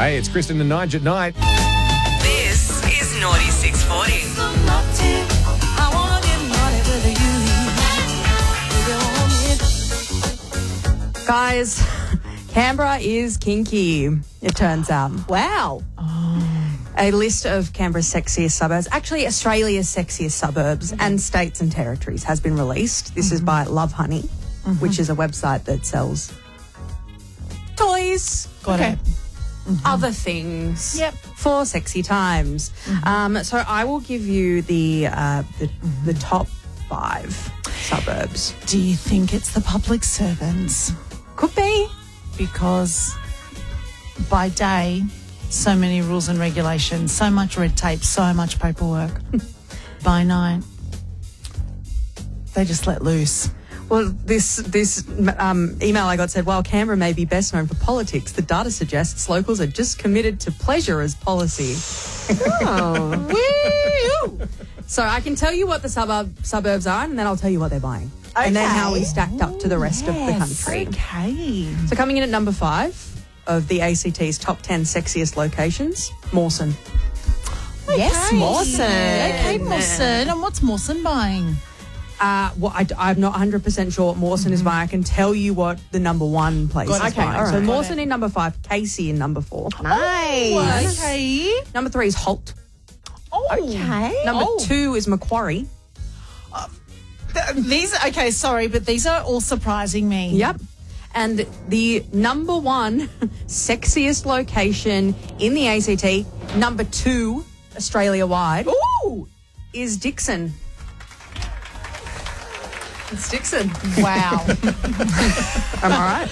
Hey, it's Kristen and Nige at night. This is Naughty 640. Guys, Canberra is kinky, it turns out. Wow. A list of Canberra's sexiest suburbs, actually Australia's sexiest suburbs and states and territories has been released. This is by Love Honey, which is a website that sells toys, Got it. other things Yep. for sexy times. So I will give you the top 5 suburbs. Do you think it's the public servants? Could be. Because by day, so many rules and regulations, so much red tape, so much paperwork. By night, they just let loose. Well, this email I got said, while Canberra may be best known for politics, the data suggests locals are just committed to pleasure as policy. Woo! So I can tell you what the suburbs are, and then I'll tell you what they're buying. And then how we stacked up to the rest of the country. Okay. So coming in at number 5 of the ACT's top 10 sexiest locations, Mawson. Yes, Mawson. Okay, Mawson. And what's Mawson buying? Well, I'm not 100% sure what Mawson is buying. I can tell you what the number 1 place is Okay, buying. all So right. Mawson in number 5, Casey in number 4. Nice. Okay. Number 3 is Holt. Oh. Okay. Number 2 is Macquarie. These but these are all surprising me. Yep. And the number 1 sexiest location in the ACT, number 2 Australia-wide, is Dixon. It's Dixon. Wow. Am I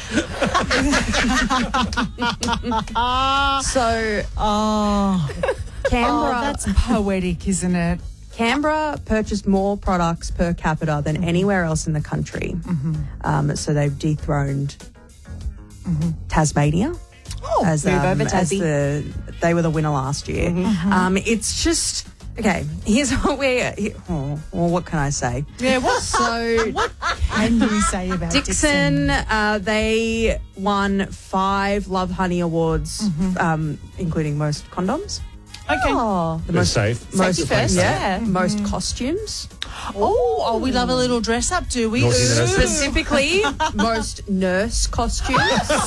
right? So, Canberra. that's poetic, isn't it? Canberra purchased more products per capita than anywhere else in the country. So they've dethroned Tasmania. As, move over, as Tassie. they were the winner last year. It's just, okay, here's what what can I say? Yeah, what So can you say about Dixon, they won 5 Love Honey awards, including most condoms. Okay. Oh. The They're safe. most Safety first, yeah. most costumes. Oh, we love a little dress up, do we? Naughty nurses. Specifically, most nurse costumes.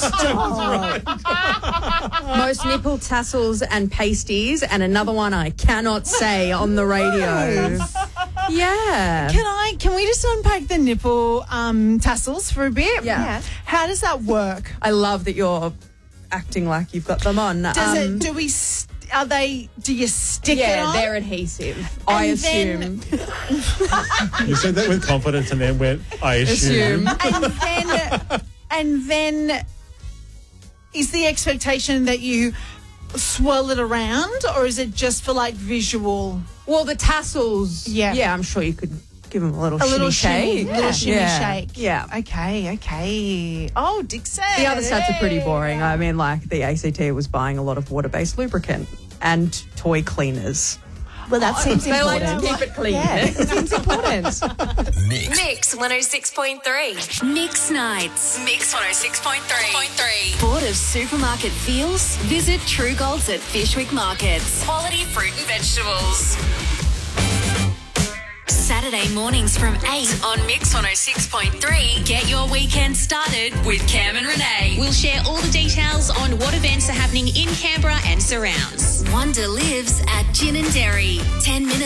Most nipple tassels and pasties, and another one I cannot say on the radio. Yeah. Can we just unpack the nipple tassels for a bit? Yeah. How does that work? I love that you're acting like you've got them on. Does it? Do you stick it on? they're adhesive. I assume. You said that with confidence and then went, I assume. And then is the expectation that you swirl it around, or is it just for like visual? Well, the tassels. Yeah. I'm sure you could give them a little Shimmy, shake. little shimmy shake. Yeah. Okay. Oh, Dixon. The other stats are pretty boring. I mean, like the ACT was buying a lot of water-based lubricant and toy cleaners. Well, that seems They like important. to keep it clean. Yeah, it seems important. Mix 106.3. Mix Nights. Mix 106.3. Bored of supermarket feels? Visit True Golds at Fishwick Markets. Quality fruit and vegetables. Saturday mornings from 8 On Mix 106.3. Get your weekend started with Cam and Renee. We'll share all the details on what events are happening in Canberra and surrounds. Wonder lives at Gin and Dairy. 10 minutes